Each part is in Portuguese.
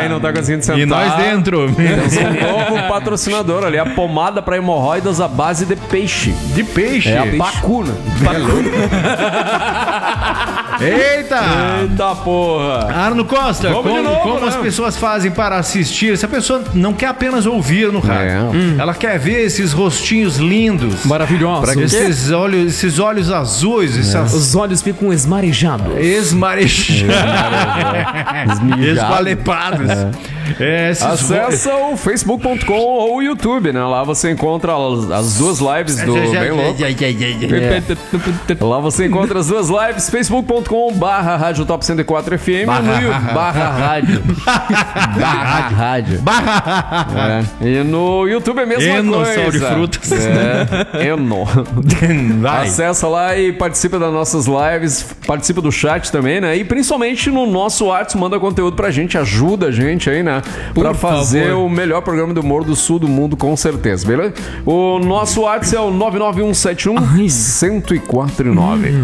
e não tá conseguindo sentar. E nós dentro. Temos um novo patrocinador ali, a pomada para hemorroidas à base de peixe. De peixe? É a Pacuna. Eita! Eita porra! Arno Costa, Vamos de novo, como né? as pessoas fazem para assistir? Se a pessoa não quer apenas ouvir no rádio, ela quer ver esses rostinhos lindos, Maravilhoso. esses olhos azuis, Os olhos ficam esmarejados. esmalepados. Acessa o facebook.com ou o YouTube, né? Lá você encontra as duas lives do Bem Louco. Lá você encontra as duas lives, facebook.com/Rádio Top 104 FM e no YouTube é a mesma coisa. Sal de frutas. Acessa lá e participa das nossas lives, participa do chat também, né? E principalmente no nosso WhatsApp, manda conteúdo pra gente, ajuda a gente aí, né? Pra fazer o melhor programa do humor do sul do mundo, com certeza, beleza? O nosso WhatsApp é o 99171-1049.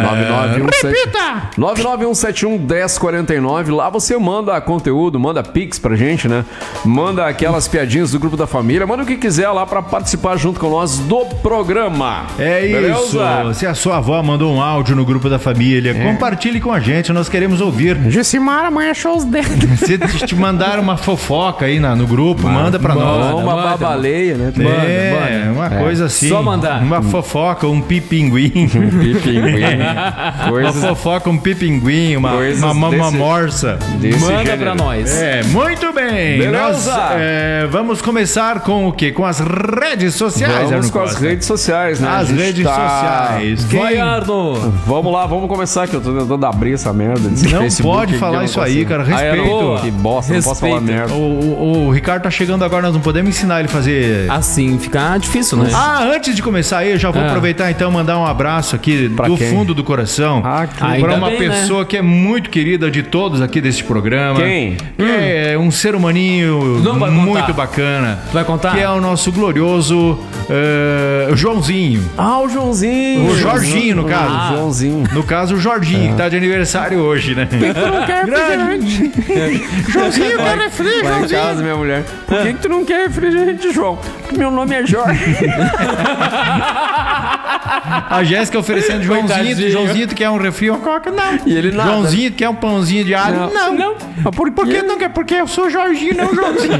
99171-1049. Lá você manda conteúdo, manda pix pra gente, né? Manda aquelas piadinhas do grupo da família, manda o que quiser lá pra participar junto com nós do programa. Beleza? Isso. Se a sua avó mandou um áudio no grupo da família, compartilhe com a gente, nós queremos ouvir. Gessimara, amanhã achou os dedos. Se te mandar uma fofoca aí no grupo, manda pra nós. Uma babaleia, né? Manda. Uma coisa assim. Só mandar. Uma fofoca, um pipinguim. Uma fofoca, um pipinguim, uma morsa. Manda pra nós. Muito bem. Beleza. Nós vamos começar com o quê? Com as redes sociais, Vamos com as redes sociais, né? As redes sociais. Vai, Arno. Vamos lá, vamos começar, que eu tô tentando abrir essa merda. Não Facebook, pode falar isso aí, cara. Respeito. Que bosta, não posso falar merda. O Ricardo tá chegando agora, nós não podemos ensinar ele a fazer... Assim fica difícil, né? Antes de começar aí, eu já vou aproveitar então mandar um abraço aqui do fundo do coração para uma pessoa que é muito querida de todos aqui desse programa. Quem? Que é um ser humaninho muito bacana. Vai contar? Que é o nosso glorioso Joãozinho. O Joãozinho. O Jorginho, no caso. O Joãozinho. No caso, o Jorginho, que tá de aniversário hoje, né? Tu não quer refrigerante? Joãozinho, quer refrigerante. Lá em casa, minha mulher. Por que tu não quer refrigerante, João? Porque meu nome é Jorge. A Jéssica oferecendo Joãozinho, tu quer um refri ou coca? Não. E ele nada. Joãozinho, tu quer um pãozinho de alho? Não. Mas por que não quer? Porque eu sou Jorginho, não Joãozinho.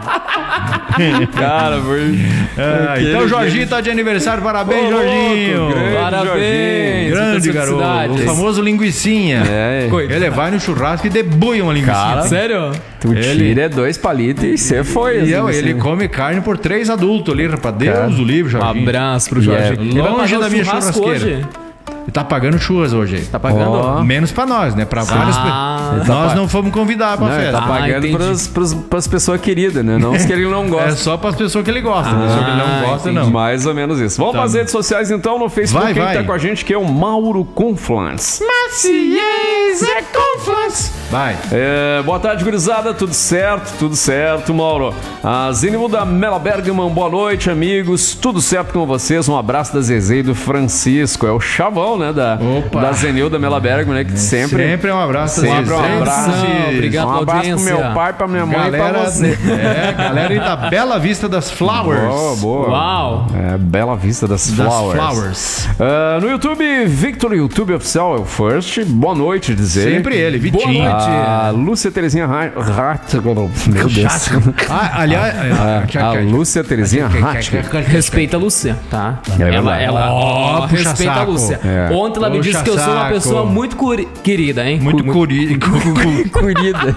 Cara, foi... então o Jorginho tá de aniversário, parabéns, Jorginho. Parabéns. Grande garoto. O famoso linguicinha. Ele vai no churrasco e debuia uma linguicinha. Cara, sério? Tu tira 2 palitos e você foi. E ele come carne por 3 adultos ali, rapaz. Deus o livre, Jorginho. Um abraço pro Jorginho. Longe da minha churrasqueira. Hoje? Ele tá pagando churras hoje. Tá pagando? Menos pra nós, né? Pra várias pessoas. Nós não fomos convidar pra festa. Tá pagando pras pessoas queridas, né? Não os que ele não gosta. É só pras pessoas que ele gosta. Pessoas que ele não gosta, não. Mais ou menos isso. Vamos pras redes sociais, então. No Facebook, quem tá com a gente, que é o Mauro Conflans. Maciez é Conflans. Vai. Boa tarde, gurizada. Tudo certo, Mauro. A Zenil da Mela Bergman, boa noite, amigos. Tudo certo com vocês? Um abraço da Zezé e do Francisco. É o Chavão, né? Da Zenil da Mela Bergman, né? Que sempre é um abraço. Sempre um abraço. Obrigado, um abraço pro meu pai, pra minha mãe e pra você. Galera aí da Bela Vista das Flowers. Boa. Uau. Bela Vista das Flowers. No YouTube, Victor YouTube Oficial é o First. Boa noite, dizer. Sempre ele, Vitinho. Boa noite. A Lúcia Terezinha Rat. Meu Deus. Aliás, a Lúcia Terezinha Rat. Respeita a Lúcia, tá? Ela respeita a Lúcia. Ontem ela me disse que eu sou uma pessoa muito querida, hein? Muito Querida.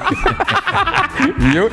Viu?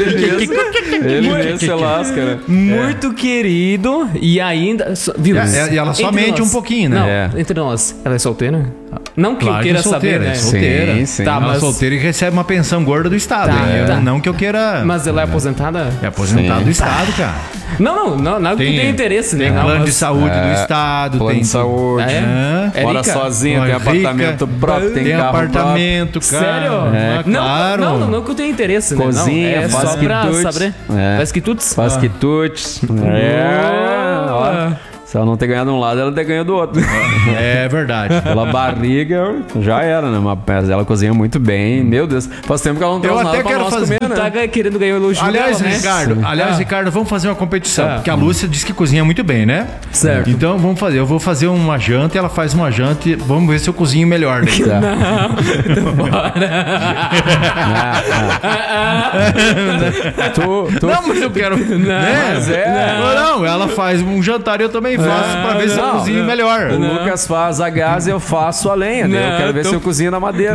Ele mesmo se lasca, né? Muito querido e ainda... Viu? E ela só mente um pouquinho, né? Não, entre nós. Ela é solteira? Não que eu queira saber, né? Solteira. Sim. Tá, mas solteira e recebe uma pensão gorda do Estado. Não que eu queira... Mas ela é aposentada? É aposentada do Estado, cara. Não que tem interesse, né? Tem plano de saúde do Estado. Plano de saúde. Mora sozinha, tem apartamento próprio, tem carro apartamento, próprio. cara. Sério? Claro. Não que eu tenha interesse, né? Cozinha, é só pra saber. Faz quitutes? Faz quitutes. Se ela não ter ganhado um lado, ela ter ganhado do outro. É verdade. Pela barriga, já era, né? Mas ela cozinha muito bem. Meu Deus, faz tempo que ela não trouxe nada pra nós comer, né? Tá querendo ganhar o elogio Aliás, dela, né? Ricardo, vamos fazer uma competição. Porque a Lúcia disse que cozinha muito bem, né? Certo. Então vamos fazer. Eu vou fazer uma janta e ela faz uma janta e vamos ver se eu cozinho melhor. Daí. Não, bora. Não, mas eu quero. Não, ela faz um jantar e eu também faço pra ver se eu cozinho melhor. O Lucas faz a gás e eu faço a lenha. Eu quero ver se eu cozinho na madeira.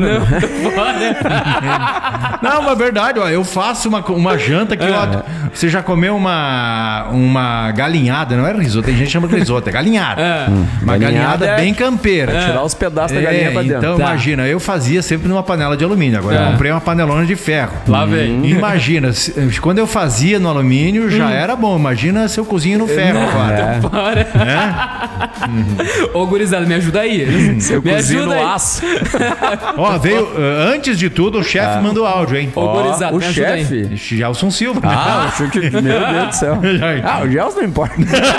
Não, mas é verdade, ó. Eu faço uma janta que você já comeu uma galinhada, não é risoto, tem gente que chama de risoto, é galinhada. Uma galinhada bem campeira. Tirar os pedaços da galinha pra dentro. Então imagina, eu fazia sempre numa panela de alumínio. Agora eu comprei uma panelona de ferro. Lá vem. Imagina, quando eu fazia no alumínio já era bom. Imagina se eu cozinho no ferro agora. Ô, gurizada, me ajuda aí. Se eu cozinho no aço. Ó, veio, antes de tudo, o chefe mandou áudio, hein? Ô, gurizada, o chefe? Gelson Silva. Achou que... Meu Deus do céu. O Gelson não importa.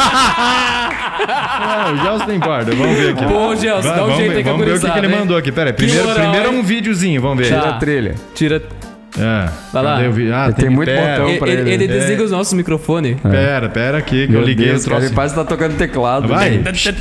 O Gelson não importa. Vamos ver aqui. Pô, Gelson, dá um jeito aí com a Vamos ver o que ele mandou aqui. Pera aí. Primeiro um videozinho, vamos ver. Tira a trilha. Vai lá. Tem muito botão pra ele. Ele desliga os nossos microfones. Pera aqui que eu liguei o troço. Ele parece que tá tocando teclado. Vai.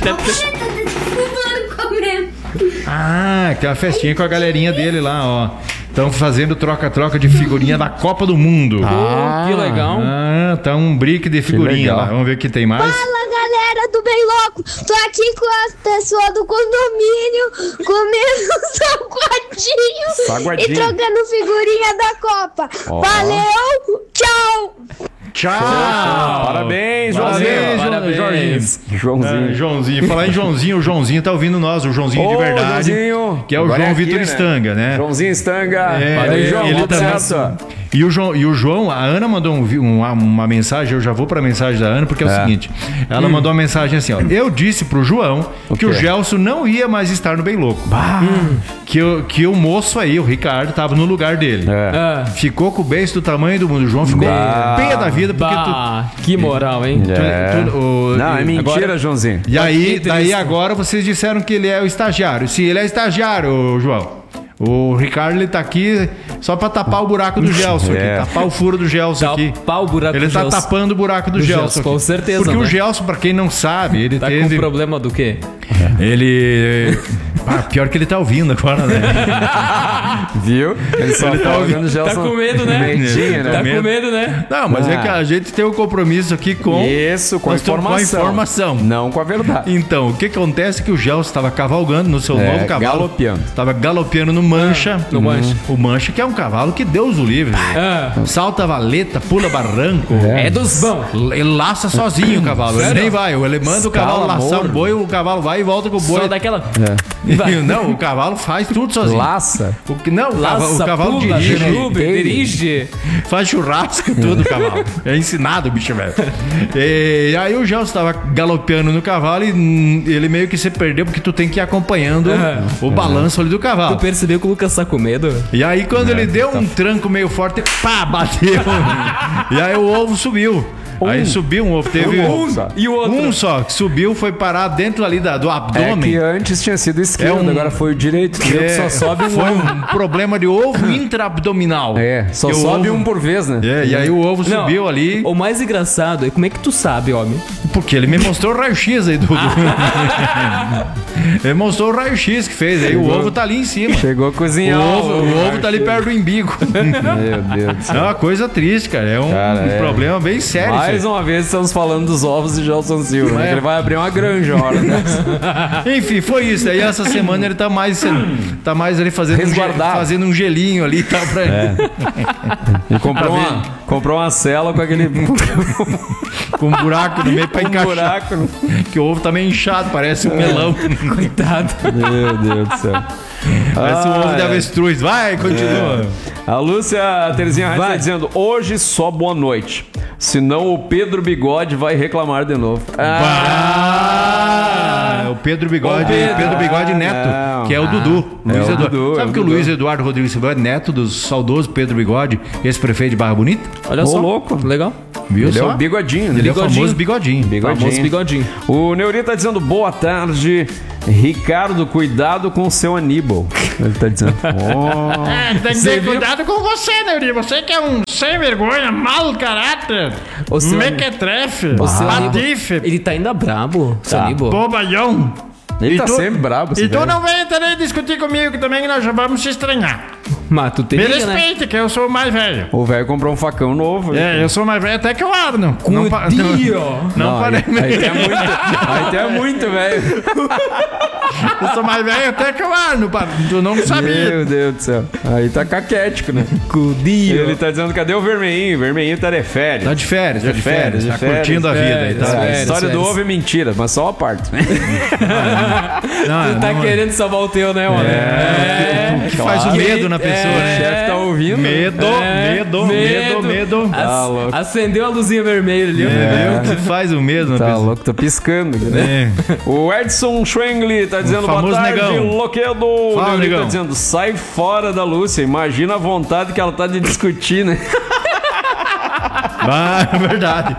Aquela festinha com a galerinha dele lá, ó. Estão fazendo troca-troca de figurinha da Copa do Mundo. Que legal. Tá um brick de figurinha lá. Vamos ver o que tem mais. Fala, galera do Bem Louco. Tô aqui com as pessoas do condomínio comendo salgadinho e trocando figurinha da Copa. Valeu, tchau. Tchau! Parabéns, Joãozinho. Falar em Joãozinho, o Joãozinho tá ouvindo nós, o Joãozinho de verdade. Joãozinho. Que é o João Vitor Stanga, né? Joãozinho Stanga. Valeu, João. Ele também. E o João, a Ana mandou uma mensagem, eu já vou pra mensagem da Ana, porque é o seguinte, ela mandou uma mensagem assim, ó, eu disse pro João que o Gelson não ia mais estar no Bem Louco. Que o moço aí, o Ricardo, tava no lugar dele. Ficou com o beijo do tamanho do mundo. O João ficou pé da vida, porque que moral, hein? Não, é mentira, agora, Joãozinho. E aí, daí agora vocês disseram que ele é o estagiário. Sim, ele é estagiário, João. O Ricardo, ele tá aqui só pra tapar o buraco do Gelson aqui. Tapar o furo do Gelson aqui. Tapar o buraco ele do tá tapando o buraco do Gelson aqui. Com certeza, porque o Gelson, pra quem não sabe, ele tá teve... com problema do quê? Ele... pior que ele tá ouvindo agora, né? Viu? Ele só tá ouvindo o Gelson. Tá com medo, né? Medinha, né? Tá com medo, né? Não, mas é que a gente tem um compromisso aqui com... Isso, com a informação. Não com a verdade. Então, o que acontece é que o Gelson estava cavalgando no seu novo cavalo. Galopeando. Tava galopeando no Mancha. O Mancha, que é um cavalo que Deus o livre. Salta valeta, pula barranco. É dos bons. Ele laça sozinho o cavalo. Ele nem vai. Ele manda o cavalo laçar um boi, o cavalo vai e volta com o boi. Só daquela... Não, o cavalo faz tudo sozinho. Laça? O cavalo pula, dirige. Faz churrasco e tudo o cavalo. É ensinado, bicho velho. E aí o Gelson estava galopeando no cavalo e ele meio que se perdeu porque tu tem que ir acompanhando o balanço ali do cavalo. Tu percebeu que o Lucas tá com medo? E aí quando ele deu um tranco meio forte, pá, bateu. E aí o ovo subiu. Aí subiu um ovo, teve e o outro? Um só, que subiu, foi parar dentro ali do abdômen. Que antes tinha sido esquerdo, agora foi o direito. Só sobe foi um problema de ovo intraabdominal. Só sobe um por vez, né? E aí o ovo subiu ali. O mais engraçado é como é que tu sabe, homem? Porque ele me mostrou o raio-x aí do... Ele mostrou o raio-x que fez, aí o ovo tá ali em cima. Chegou a cozinhar. O ovo tá ali perto do umbigo. Meu Deus do céu. É uma coisa triste, cara. É um problema bem sério. Mais uma vez estamos falando dos ovos de Gelson Silva, né? Ele vai abrir uma granja hora dessa. Enfim, foi isso. Aí essa semana ele tá mais ali fazendo um gelinho ali, tá pra E comprou uma cela com aquele com um buraco no meio pra encaixar. Que o ovo tá meio inchado, parece um melão. Coitado. Meu Deus do céu. Parece um ovo de avestruz. Vai, continua. A Lúcia Terezinha vai dizendo: hoje só boa noite. Senão o Pedro Bigode vai reclamar de novo. O Pedro Bigode, Pedro Bigode Neto, que é o Dudu. Luiz Eduardo. Sabe que o Luiz Eduardo Rodrigues Silva é neto do saudoso Pedro Bigode, ex-prefeito de Barra Bonita? Olha só, louco, legal. Viu Ele só? é o bigodinho, né? Ele é o famoso bigodinho. Famoso bigodinho. O Neuri tá dizendo boa tarde, Ricardo, cuidado com o seu Aníbal. Ele tá dizendo. Tem que ter cuidado com você, Neuri. Você que é um sem vergonha, mau caráter, mequetrefe, patife. Ele tá ainda brabo, seu Aníbal. Bobalhão. Ele tá sempre brabo. E tu não vem também discutir comigo que também nós já vamos se estranhar. Mas tu tem Me que, respeita, né? Que eu sou o mais velho. O velho comprou um facão novo. Eu sou mais velho até que o Arno. Não parei. Aí é muito, velho. Eu sou mais velho até que o Arno, tu não sabia. Meu Deus do céu. Aí tá caquético, né? Cudio. Ele tá dizendo, cadê o vermelhinho? O vermelhinho tá de férias. Tá de férias. Tá curtindo a vida. A história do ovo é mentira, mas só uma parte. Tu tá querendo salvar o teu, né, mano? O que faz o medo na pessoa, né? O chefe tá ouvindo. Medo. Tá louco. Acendeu a luzinha vermelha ali. O que faz o medo na Tá pessoa. louco, tô piscando. Né? O Edson Schwengli tá dizendo boa tarde, negão. Loquedo. Fala, Ele negão. tá dizendo, sai fora da Lúcia. Imagina a vontade que ela tá de discutir, né? É verdade.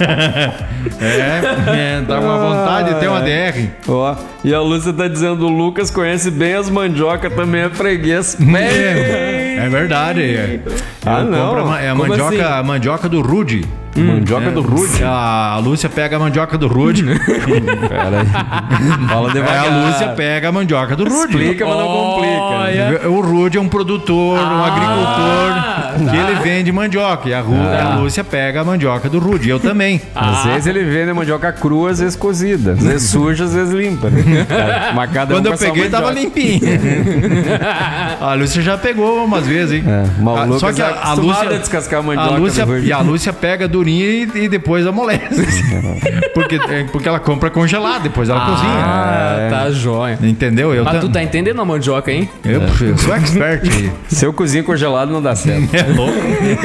Dá uma vontade de ter uma DR. Ó, e a Lúcia tá dizendo, o Lucas conhece bem as mandioca, também é freguês. É verdade. É a mandioca do Rude. Mandioca do Rude. A Lúcia pega a mandioca do Rude. Pera aí. Fala devagar. A Lúcia pega a mandioca do Rude. Explica, mas não complica. O Rude é um produtor, um agricultor que ele vende mandioca. E a Lúcia pega a mandioca do Rude. Eu também. Às vezes ele vende a mandioca crua, às vezes cozida. Às vezes suja, às vezes limpa. Né? Quando eu peguei, tava limpinho. A Lúcia já pegou umas vezes, hein? Só que a Lúcia a descascar a mandioca. E a Lúcia pega durinha e depois amolece. porque ela compra congelada, depois ela cozinha. Tá jóia. Entendeu? Mas tu tá entendendo a mandioca, hein? Eu sou expert. Se eu cozinho congelado, não dá certo. É louco.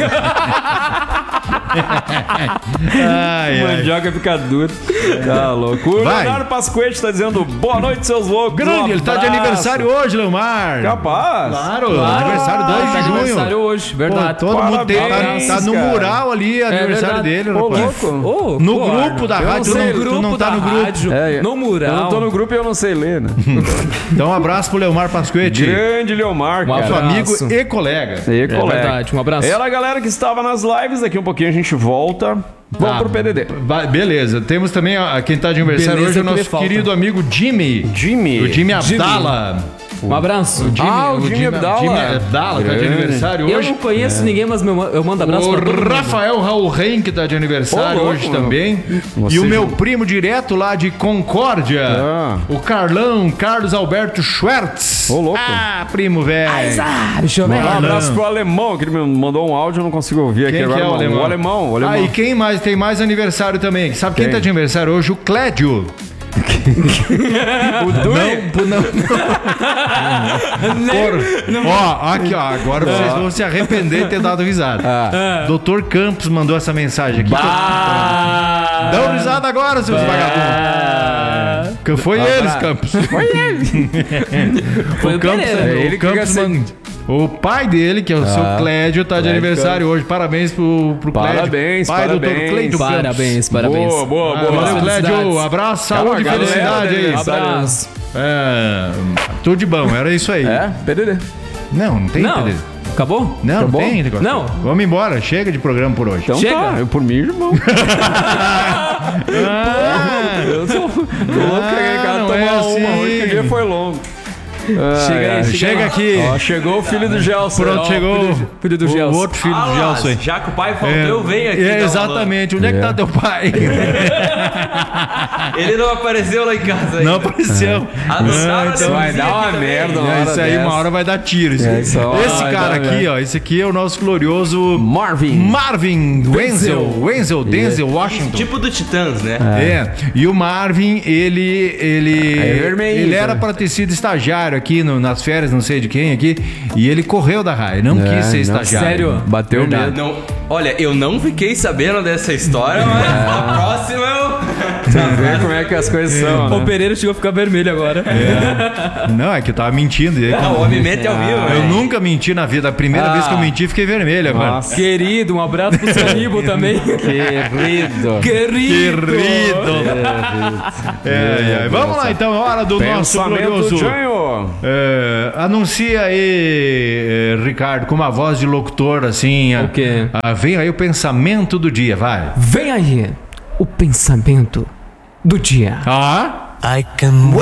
Mandioca fica dura. Tá louco. O Leonardo Pasquete tá dizendo boa noite, seus loucos. Grande, ele tá de aniversário hoje, Leomar. Capaz. Claro. Aniversário 2 de junho. Aniversário hoje, verdade. Pô, todo mundo tá no mural ali, aniversário dele. Ô, louco. No grupo da rádio, tu não tá no grupo. No mural. Eu não tô no grupo e eu não sei ler, né? Então um abraço pro Leomar Pasquete. Grande Leomar, cara. Nosso amigo e colega. Verdade, um abraço. Era a galera que estava nas lives, daqui um pouquinho a gente volta. Vamos pro PDD. Beleza. Temos também quem tá de aniversário hoje, o nosso querido amigo Jimmy. O Jimmy Abdala. Um abraço. O Jimmy Abdala. Jimmy Abdala, tá de aniversário hoje. Eu não conheço ninguém, mas eu mando abraço pra todo mundo. Rafael Raul Rein, que tá de aniversário hoje também. E o meu primo direto lá de Concórdia, o Carlos Alberto Schwertz. Ô, louco. Primo velho. Deixa eu ver. Um abraço pro Alemão, que ele me mandou um áudio, eu não consigo ouvir aqui agora. Que é o Alemão? O Alemão. E quem mais? Tem mais aniversário também. Sabe quem tá de aniversário hoje? O Clédio. O Dui? Aqui, agora vocês vão se arrepender de ter dado risada. Doutor Campos mandou essa mensagem aqui. Dão risada agora, seus vagabundos. Foi eles, Campos. Foi ele. O Campos, ele que o pai dele, que é o seu Clédio, tá de aniversário hoje. Parabéns pro Clédio. Pai do Dr. Cleiton Campos. Parabéns. Boa. Valeu, Clédio. Abraço, saúde e felicidade aí. Abraço. Tudo de bom, era isso aí. PDD. Não tem PDD. Acabou? Não tem negócio. Não. Vamos embora, chega de programa por hoje. Então chega. Eu por mim, irmão. Eu sou louco, cara. Não Tomar assim. uma hoje, que o dia foi longo. Chega aqui. Chegou o filho do Gelson. Pronto, chegou filho do Gelson. O outro filho do Gelson aí. Já que o pai faltou, eu venho aqui. Exatamente. Onde é que tá teu pai? Ele não apareceu lá em casa aí. Não apareceu. Então vai dar uma merda. Isso aí, uma hora vai dar tiro. Esse cara aqui, ó. Esse aqui é o nosso glorioso Marvin Denzel Washington. Tipo do Titãs, né? E o Marvin, ele era pra ter sido estagiário aqui nas férias, não sei de quem aqui, e ele correu da raia, não quis ser estagiário. Sério? Bateu medo. Não, olha, eu não fiquei sabendo dessa história, mas a próxima eu... Tu vê como é que as coisas são, né? O Pereira chegou a ficar vermelho agora. Não, é que eu tava mentindo. O homem mente ao vivo. Eu nunca menti na vida. A primeira vez que eu menti, fiquei vermelho agora. Nossa. Querido, um abraço pro Sanibo também. Querido. Vamos lá, então. Hora do nosso glorioso. Anuncia aí, Ricardo, com uma voz de locutor, assim. O quê? Vem aí o pensamento do dia, vai. Vem aí o pensamento do dia. I can